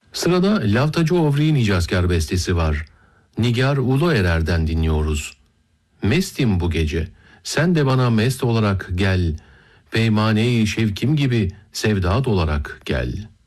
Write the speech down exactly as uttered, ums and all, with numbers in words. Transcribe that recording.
Sırada Laftacı Ovri'nin Hicazkar bestesi var. Nigar Uluerer'den dinliyoruz. Mestim bu gece, sen de bana mest olarak gel, peymane-i şevkim gibi sevdat olarak gel.